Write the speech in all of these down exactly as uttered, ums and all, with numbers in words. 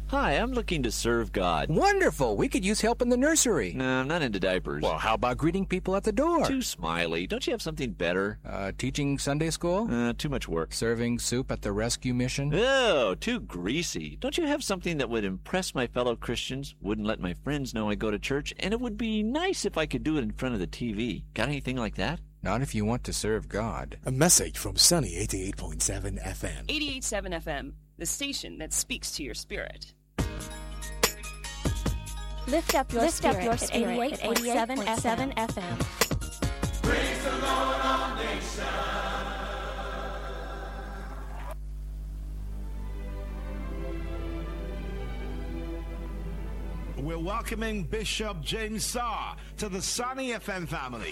Hi, I'm looking to serve God. Wonderful. We could use help in the nursery. No, I'm not into diapers. Well, how about greeting people at the door? Too smiley. Don't you have something better? Uh, teaching Sunday school? Uh, too much work. Serving soup at the rescue mission? Oh, too greasy. Don't you have something that would impress my fellow Christians, wouldn't let my friends know I go to church, and it would be nice if I could do it in front of the T V? Got anything like that? Not if you want to serve God. A message from Sunny eighty-eight point seven F M. eighty-eight point seven F M, the station that speaks to your spirit. Lift up your Lift spirit, up your at spirit eighty-eight point seven F M. Praise the Lord, all nations. We're welcoming Bishop James Saar to the Sunny F M family.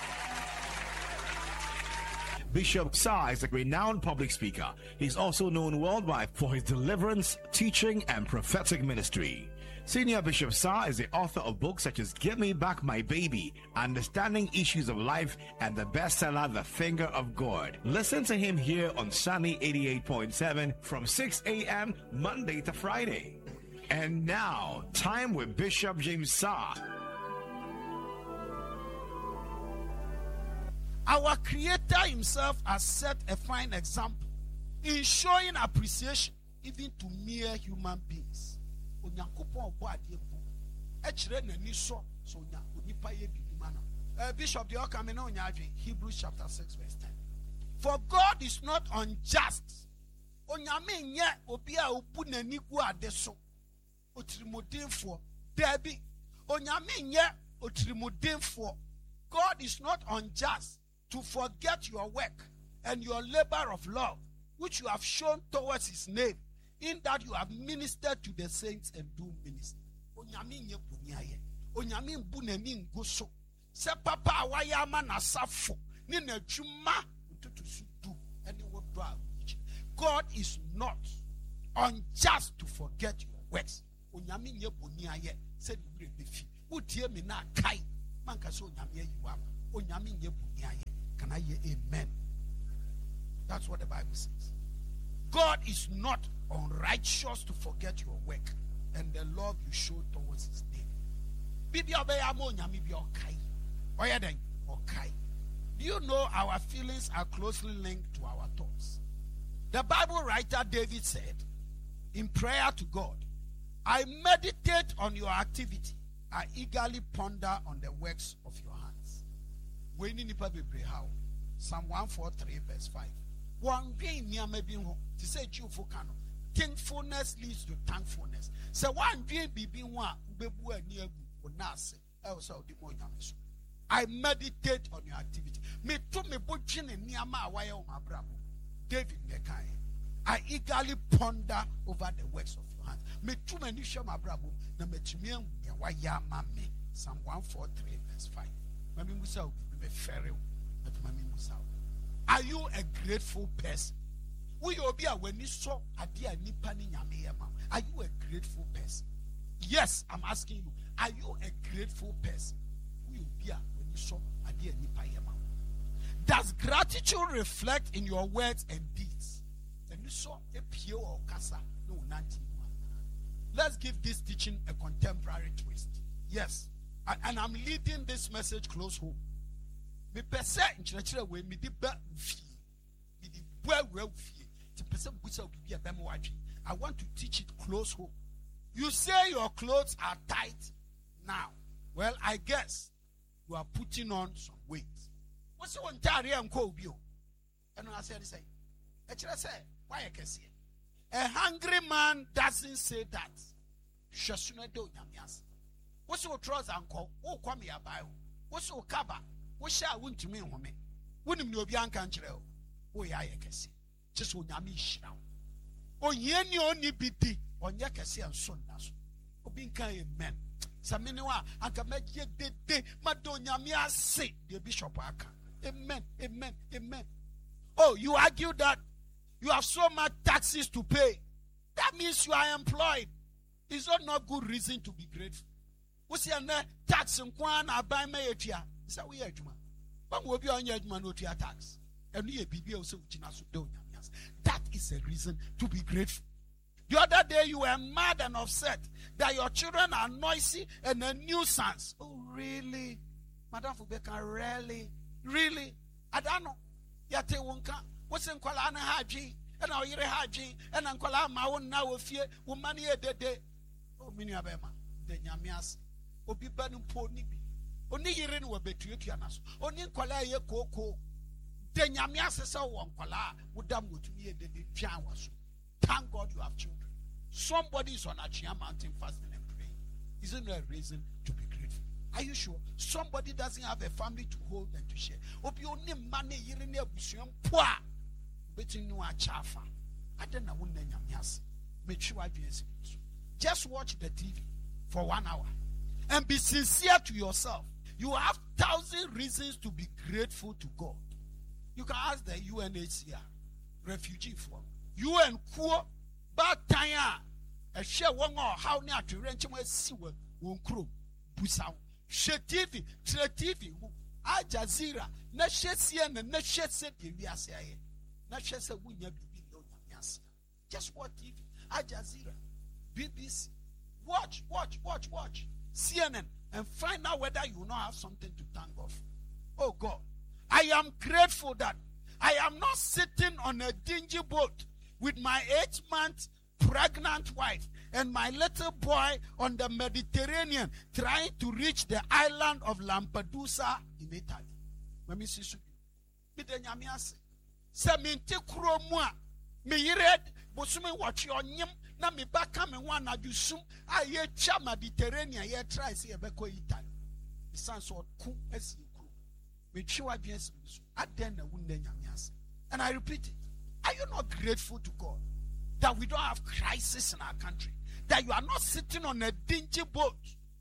Bishop Saar is a renowned public speaker. He's also known worldwide for his deliverance, teaching, and prophetic ministry. Senior Bishop Saar is the author of books such as Give Me Back My Baby, Understanding Issues of Life, and the bestseller The Finger of God. Listen to him here on Sunny eighty-eight point seven from six a.m. Monday to Friday. And now, time with Bishop James Saar. Our Creator himself has set a fine example in showing appreciation even to mere human beings. Bishop, the Hebrews chapter six, verse ten. For God is not unjust. God is not unjust to forget your work and your labor of love, which you have shown towards his name, in that you have ministered to the saints and do ministry. Se papa wayama na safo ni na juma ntutusu do any what do. God is not unjust to forget your works. Onyame nye boni aye se ni bire befi. Utie me na kai man ka so onyame ayi wa. Onyame nye boni aye. Can I hear amen? That's what the Bible says. God is not unrighteous to forget your work and the love you show towards his name. Bibi obeya mo onyame bi okai. Oya den okai. Do you know our feelings are closely linked to our thoughts? The Bible writer David said in prayer to God, I meditate on your activity. I eagerly ponder on the works of your hands. Psalm one forty-three verse five. Thankfulness leads to thankfulness. So one dream be one I meditate on your activity. Me too me bujin and niyama awaya umabrabo. David Mekai. I eagerly ponder over the works of your hands. Me too many shama brabo na me chimien waya mame. Psalm one forty-three verse five. Mami Musa be ferry. But Mami Musa. Are you a grateful person? We obi a when you saw adia nipa ni nyame yema. Are you a grateful person? Yes, I'm asking you. Are you a grateful person? We obi a when you saw adia nipa yema. Does gratitude reflect in your words and deeds? And you saw a pure or casa no nanti. Let's give this teaching a contemporary twist. Yes, and, and I'm leading this message close home. Me pese nchirachira we me di ba ufi. Me di bwa we ufi. I want to teach it close home. You say your clothes are tight now. Well, I guess you are putting on some weight. What's the one I'm called you? And I said, say, I say, why I can see it. A hungry man doesn't say that. What's your trousers uncle? Oh, come here, by what's your cover? What shall I want to mean, woman? Wouldn't you be unconscious? Oh, yeah, I can see. Just when I'm shroud. Oh, yenny only be on Yakasi and son. Obinka, amen. Saminua, I can make ye de de Madonia Mia say, the bishop. Amen, amen, amen. Oh, you argue that you have so much taxes to pay. That means you are employed. Is that not good reason to be grateful? What's your name? Tax and quan, I buy my etia. Is that we are Juma? But we'll be on your man with your tax. And we be also. That is a reason to be grateful. The other day you were mad and upset that your children are noisy and a nuisance. Oh, really? Madam Fubeka, really? Really? I don't know. Yate wonka. What's in Kuala Haji? And our Yere Haji? And Ankola Maun now of fear. Woman here de de. Oh, Miniabema. The Yamias. Obi Banum Po Nibi. Only Yirin were betuianas. Only Kuala Ye Coco. The Yamias is a one Kuala. Would damn to me the Jawas. Thank God you have children. Somebody is on Achia Mountain fasting and praying. Isn't there a reason to be grateful? Are you sure? Somebody doesn't have a family to hold and to share. Obi only money yirine abusuam poa. Betting no achafa. I don't know when nyamias. Make sure I be. Just watch the T V for one hour and be sincere to yourself. You have thousand reasons to be grateful to God. You can ask the U N H C R, refugee form. U N Kuo, but Tanya, a share one or how near to rent him a sewer, won't crew, Busau, She T V, She T V, Al Jazeera, Nashe Sian and Nashe said, Yasia, Nashe said, we never be no Yasia. Just watch T V, Al Jazeera, B B C, watch, watch, watch, watch, C N N, and find out whether you now have something to thank God for. Oh God, I am grateful that I am not sitting on a dingy boat with my eight-month pregnant wife and my little boy on the Mediterranean trying to reach the island of Lampedusa in Italy. Let me see you. Me de nyame ase. Se me nte kuro mu a me yire bosumi watch your nyim na me baka me wan adusum a ye cha Mediterranean ye try say ye beko Italy. The sense of ku esi kuro. Me twa adwen sim so. Aden na wunde nyame ase. And I repeat it. Are you not grateful to God that we don't have crisis in our country? That you are not sitting on a dingy boat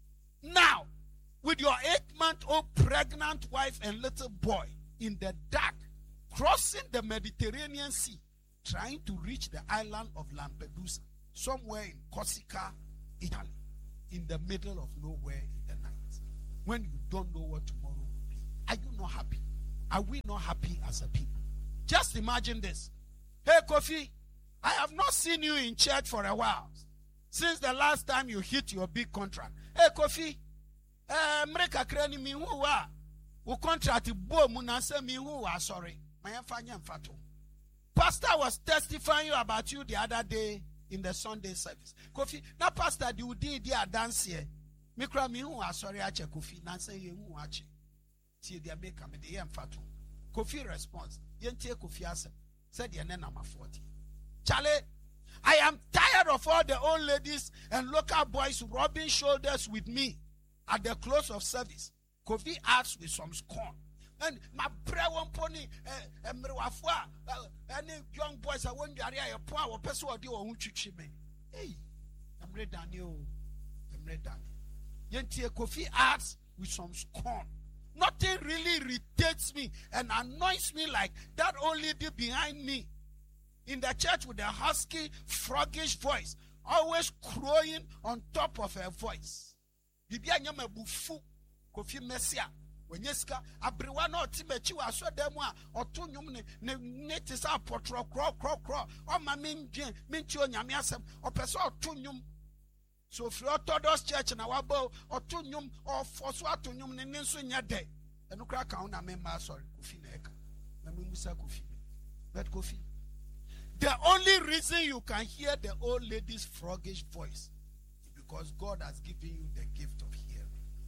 now with your eight-month-old pregnant wife and little boy in the dark, crossing the Mediterranean Sea, trying to reach the island of Lampedusa, somewhere in Corsica, Italy, in the middle of nowhere in the night, when you don't know what tomorrow will be. Are you not happy? Are we not happy as a people? Just imagine this. Hey, Kofi, I have not seen you in church for a while. Since the last time you hit your big contract. Hey, Kofi, Mreka kreni mi huwa. U contract bo munase mi huwa, sorry. Pastor was testifying about you the other day in the Sunday service. Kofi, na pastor you did dia dance here. Mikra mi huwa, sorry, ache Kofi. Nanse ye huwa ache. See dia make me de yemfatu. Kofi response. Yentie Kofi asem. Said the number forty. Charlie, I am tired of all the old ladies and local boys rubbing shoulders with me at the close of service. Kofi asked with some scorn. And my prayer one pony, and any young boys I want to area a poor or person or do on me. Hey, I'm ready, Daniel. I'm ready, Daniel. Yentie Kofi asked with some scorn. Nothing really irritates me and annoys me like that old lady behind me in the church with a husky, froggish voice, always crowing on top of her voice. Bibia nyama bufu Kofi Mesia. When yeska abriwa no timechi wa so dem a oto nwum ne ne tisa potro kro kro kro o ma menje menchi onyame asem opese oto nwum. So free Orthodox church na wabo oto nwum or forso ato nwum ne nso nya de enu kra ka una me ma sorry Kofi na eka na me musa Kofi but Kofi the only reason you can hear the old lady's froggish voice is because God has given you the gift of hearing.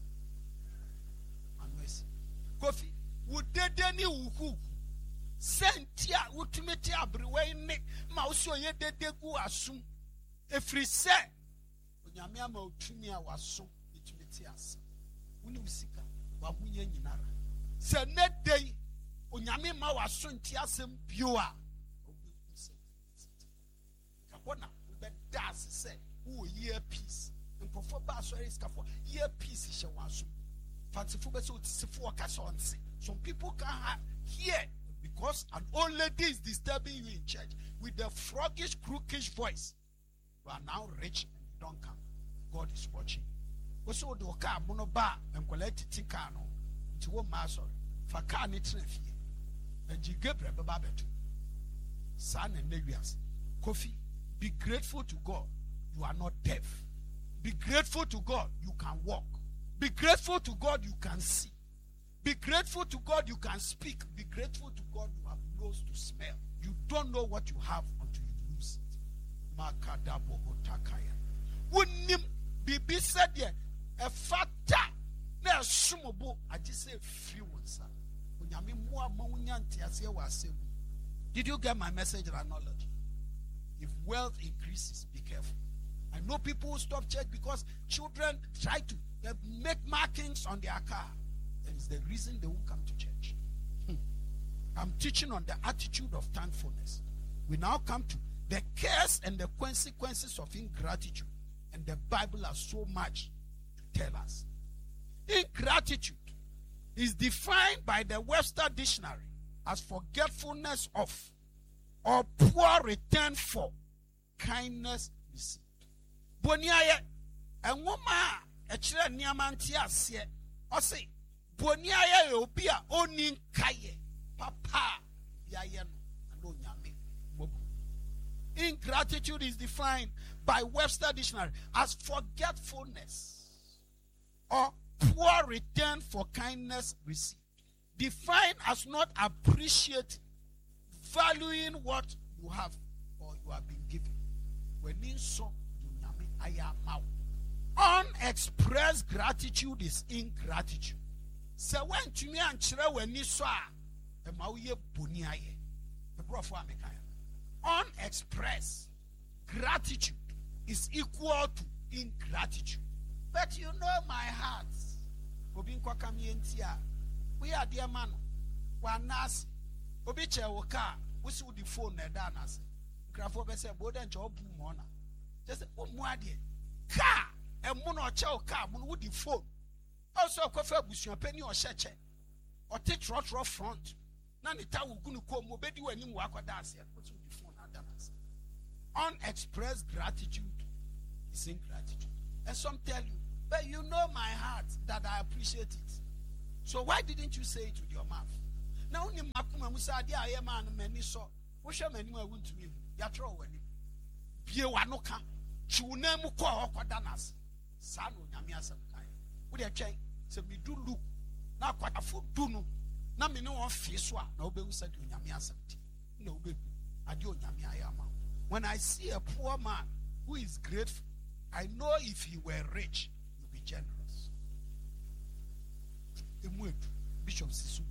Anwesi Kofi would dedeni wuku sentia utimeti abriwe ne ma uso ye dedegu asum efri se onyame ama otumi a waso etumeti ase woni usika wa hunye nyinara se ne dei onyame ma waso nti asem bio a kabona be das se wo year peace mpofo ba so riskafo year peace she waso fatifo be so tisifo okasa onse some people can hear because an old lady is disturbing you in church with the froggish crookish voice. You are now rich and you don't come. God is watching. Also, the car monoba and collect tikano to one master for car nitrify and Jigabre Bababetu. Son and Nevias. Kofi, Be grateful to God you are not deaf. Be grateful to God you can walk. Be grateful to God you can see. Be grateful to God you can speak. Be grateful to God you have nose to smell. You don't know what you have until you lose it. Makadabohotakaya. Wunim bibi said ye a fata na sumobo ajise free onsa. Onyame mo amawunya ntiase wa asem. Did you get my message or knowledge? If wealth increases, be careful. I know people who stop church because children try to uh, make markings on their car. That is the reason they won't come to church. Hmm. I'm teaching on the attitude of thankfulness. We now come to the curse and the consequences of ingratitude. And the Bible has so much to tell us. Ingratitude is defined by the Webster Dictionary as forgetfulness of or poor return for kindness received. Boniaye, a woman, a children niamantiasie, or say, Boniaye obia onin kaye, papa, yayen, and onyame. Ingratitude is defined by Webster Dictionary as forgetfulness or poor return for kindness received. Defined as not appreciating, valuing what you have or you have been given. When in so unexpressed gratitude is ingratitude. So when to me and children when you saw a mauye buniaye, the prophet unexpressed gratitude is equal to ingratitude. But you know my heart. We are dear man. One nas Obiche woka, we see the phone na danas. Grafo be say boden cho bu mona. Just say o mu ade. Ka e mu no che ka mu no the phone. Also kofa busuan pani o hyeche. O te trot trot front. Na ne ta wo gunu ko mo bedi wani mu akoda ase. We see the phone na danas. Unexpressed gratitude is ingratitude. And some tell you, but you know my heart that I appreciate it. So why didn't you say it with your mouth? Now ni makuma musa dia aye man mani so. Wo hwe mani ma wuntumi. Ya tro wani. Bie wano ka. Chiuna mu ko okoda nas. Sa no nyame asem kan. Wo de twen se mi du lu na akwatafo du no. Na me ne won fie so a na obehu sa de nyame asem ti. Na obehu ade onyame aye ama. When I see a poor man who is grateful, I know if he were rich, he would be generous. Bishop Sisubi.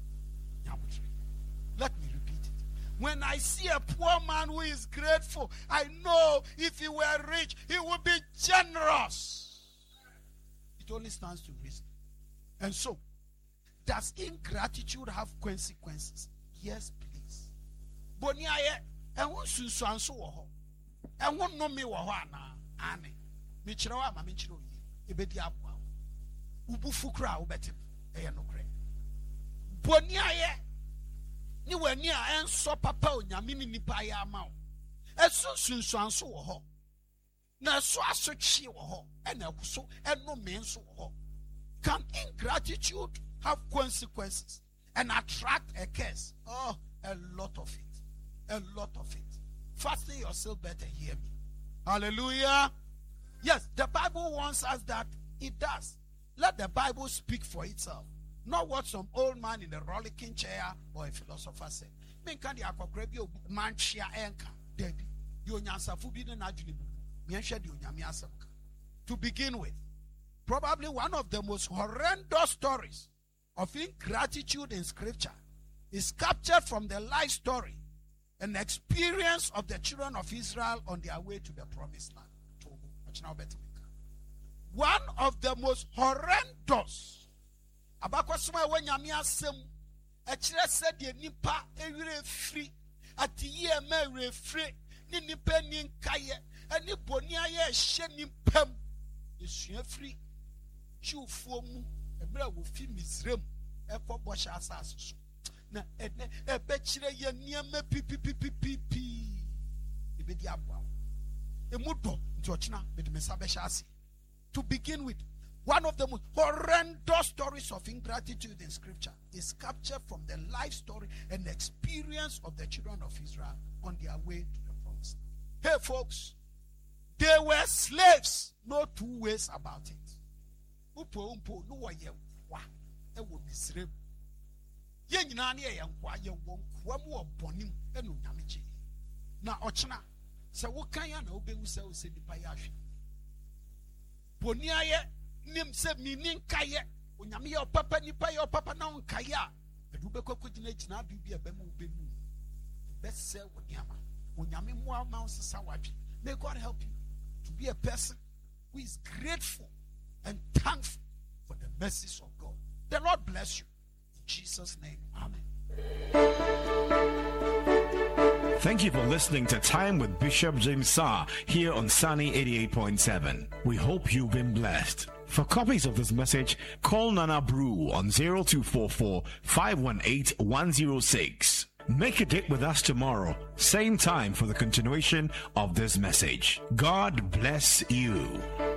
Let me repeat it. When I see a poor man who is grateful, I know if he were rich, he would be generous. It only stands to reason. And so, does ingratitude have consequences? Yes, please. Boniaye, and who susu anso wo ho. And who no me wo ho ana ane. Me chirewa ma me chire oyi. Ebedi abua. Ubu fukra ubetim. Eya no kre. Boniaye ni wani a enso papa onyame ni nipa ya ama wo. Esu susu anso wo ho. Na so asochi wo ho. Ena kuso eno me nso wo ho. Can ingratitude have consequences and attract a curse? Oh, a lot of it. A lot of it. Fasten yourself better, hear me. Hallelujah. Yes, the Bible wants us that it does. Let the Bible speak for itself. Not what some old man in a rollicking chair or a philosopher said. To begin with, probably one of the most horrendous stories of ingratitude in scripture is captured from the life story and experience of the children of Israel on their way to the promised land. One of the most horrendous. Abakwasuma when yamia sem a chile said the nipa every free at the year mere free ni nipa nin kaye and ni bonia ye she nimpem is free. Chew for mu a bra will feel misrem a pop wash assass. Na a betchire ye near me pi pi pi pi pi pi. The bediabwa. A mudo, Georgina, with the Messabeshasi. To begin with, one of the most horrendous stories of ingratitude in scripture is captured from the life story and experience of the children of Israel on their way to the promised land. Hey, folks, they were slaves. No two ways about it. Upo umpo no wa ye wa e wo misrem. Ye nyina na ye nkwa ye wo nkwa mu obonim e no nyame chi. Na ochena se wo kan ya na obewu se o se nipa ya hwe. Boni aye nim se minin kaye onyame ye papa nipa ye papa na onkaye a edu be kokogina gina bibia be mu obenu. Best say wo nyama. Onyame mu ama onsesa wadwe. May God help you to be a person who is grateful and thankful for the mercies of God. The Lord bless you. In Jesus' name, amen. Thank you for listening to Time with Bishop James Saar here on Sunny eighty-eight point seven. We hope you've been blessed. For copies of this message, call Nana Brew on zero two four four, five one eight, one zero six. Make a date with us tomorrow, same time, for the continuation of this message. God bless you.